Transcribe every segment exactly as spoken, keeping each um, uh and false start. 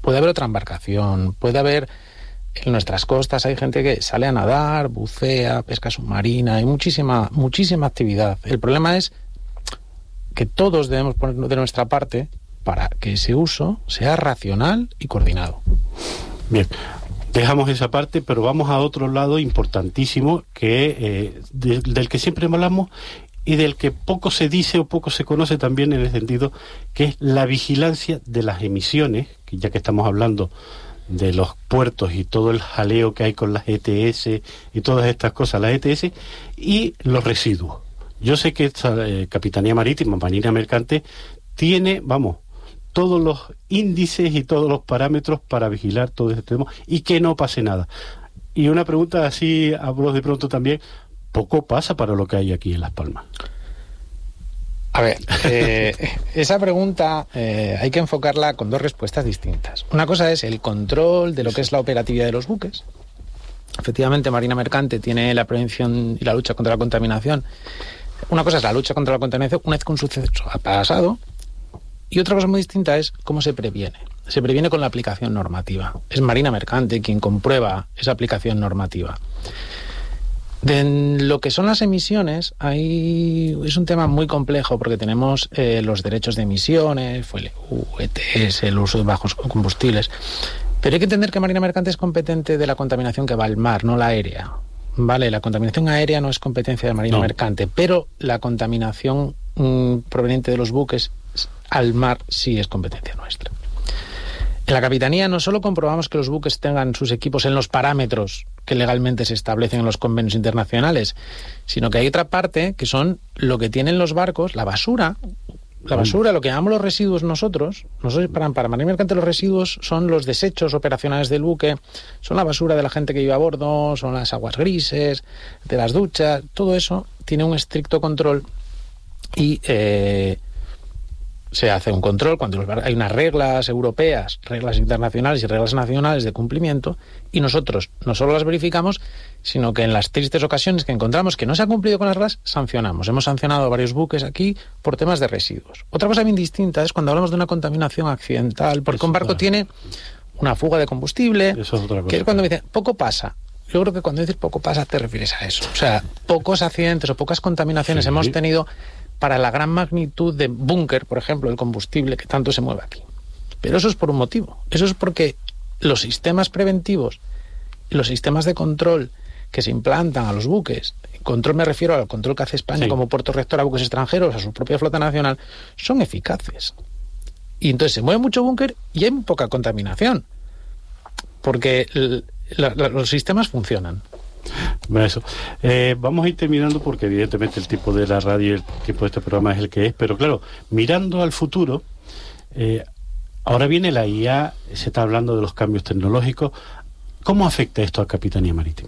puede haber otra embarcación, puede haber... En nuestras costas hay gente que sale a nadar, bucea, pesca submarina, hay muchísima, muchísima actividad. El problema es que todos debemos poner de nuestra parte para que ese uso sea racional y coordinado. Bien, dejamos esa parte, pero vamos a otro lado importantísimo que eh, de, del que siempre hablamos y del que poco se dice o poco se conoce también, en el sentido que es la vigilancia de las emisiones, que ya que estamos hablando de los puertos y todo el jaleo que hay con las E T S y todas estas cosas, las E T S, y los residuos. Yo sé que esta eh, Capitanía Marítima, Marina Mercante, tiene, vamos, todos los índices y todos los parámetros para vigilar todo este tema y que no pase nada. Y una pregunta así, hablo de pronto también, poco pasa para lo que hay aquí en Las Palmas. A ver, eh, esa pregunta eh, hay que enfocarla con dos respuestas distintas. Una cosa es el control de lo que es la operatividad de los buques. Efectivamente, Marina Mercante tiene la prevención y la lucha contra la contaminación. Una cosa es la lucha contra la contaminación una vez que un suceso ha pasado, y otra cosa muy distinta es cómo se previene. Se previene con la aplicación normativa. Es Marina Mercante quien comprueba esa aplicación normativa. De lo que son las emisiones, hay, es un tema muy complejo porque tenemos eh, los derechos de emisiones, F L U, E T S, el uso de bajos combustibles. Pero hay que entender que Marina Mercante es competente de la contaminación que va al mar, no la aérea. Vale, la contaminación aérea no es competencia de Marina no. Mercante, pero la contaminación mmm, proveniente de los buques al mar sí es competencia nuestra. En la Capitanía no solo comprobamos que los buques tengan sus equipos en los parámetros que legalmente se establecen en los convenios internacionales, sino que hay otra parte que son lo que tienen los barcos, la basura. La basura, lo que llamamos los residuos nosotros, nosotros para, para Marina Mercante los residuos son los desechos operacionales del buque, son la basura de la gente que vive a bordo, son las aguas grises, de las duchas, todo eso tiene un estricto control y... Eh, se hace un control cuando los bar- hay unas reglas europeas, reglas internacionales y reglas nacionales de cumplimiento, y nosotros no solo las verificamos, sino que en las tristes ocasiones que encontramos que no se ha cumplido con las reglas, sancionamos. Hemos sancionado a varios buques aquí por temas de residuos. Otra cosa bien distinta es cuando hablamos de una contaminación accidental, porque eso, un barco claro. tiene una fuga de combustible, eso es otra cosa, que es cuando me dicen, poco pasa. Yo creo que cuando dices poco pasa te refieres a eso. O sea, pocos accidentes o pocas contaminaciones sí. hemos tenido para la gran magnitud de búnker, por ejemplo, el combustible que tanto se mueve aquí. Pero eso es por un motivo. Eso es porque los sistemas preventivos, los sistemas de control que se implantan a los buques, control me refiero al control que hace España sí. como puerto rector a buques extranjeros, a su propia flota nacional, son eficaces. Y entonces se mueve mucho búnker y hay muy poca contaminación. Porque el, la, la, los sistemas funcionan. Bueno, eso. Eh, vamos a ir terminando porque evidentemente el tipo de la radio y el tipo de este programa es el que es, pero claro, mirando al futuro, eh, ahora viene la I A, se está hablando de los cambios tecnológicos. ¿Cómo afecta esto a Capitanía Marítima?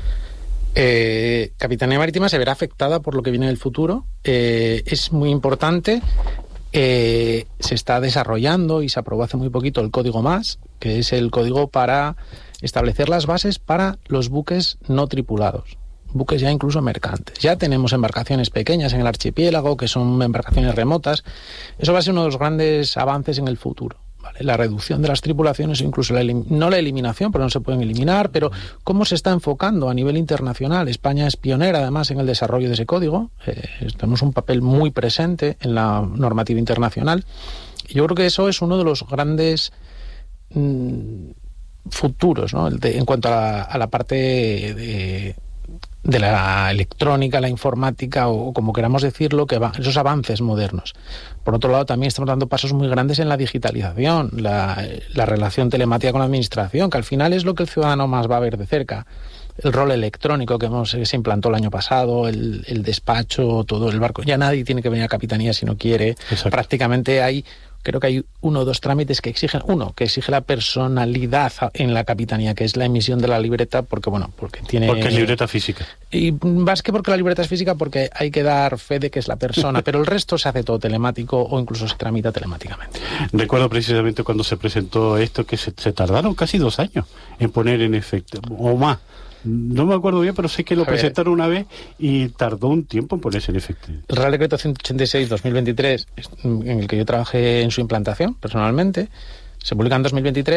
Eh, Capitanía Marítima se verá afectada por lo que viene en el futuro. Eh, es muy importante. Eh, se está desarrollando y se aprobó hace muy poquito el Código Más, que es el código para establecer las bases para los buques no tripulados, buques ya incluso mercantes. Ya tenemos embarcaciones pequeñas en el archipiélago, que son embarcaciones remotas. Eso va a ser uno de los grandes avances en el futuro, ¿vale? La reducción de las tripulaciones, incluso la elim- no la eliminación, pero no se pueden eliminar, pero cómo se está enfocando a nivel internacional. España es pionera, además, en el desarrollo de ese código. Eh, tenemos un papel muy presente en la normativa internacional. Y yo creo que eso es uno de los grandes... Mmm, futuros, ¿no? De, en cuanto a la, a la parte de, de la electrónica, la informática o, o como queramos decirlo, que va, esos avances modernos. Por otro lado, también estamos dando pasos muy grandes en la digitalización, la, la relación telemática con la administración, que al final es lo que el ciudadano más va a ver de cerca. El rol electrónico que hemos, se implantó el año pasado, el, el despacho, todo el barco. Ya nadie tiene que venir a Capitanía si no quiere. Exacto. Prácticamente hay... Creo que hay uno o dos trámites que exigen, uno, que exige la personalidad en la Capitanía, que es la emisión de la libreta, porque bueno, porque tiene... Porque es libreta física. Y más que porque la libreta es física, porque hay que dar fe de que es la persona, pero el resto se hace todo telemático o incluso se tramita telemáticamente. Recuerdo precisamente cuando se presentó esto, que se, se tardaron casi dos años en poner en efecto, o más. No me acuerdo bien, pero sé que lo a presentaron ver. una vez y tardó un tiempo en ponerse en efecto. El Real Decreto ciento ochenta y seis barra dos mil veintitrés, en el que yo trabajé en su implantación personalmente, se publica en dos mil veintitrés.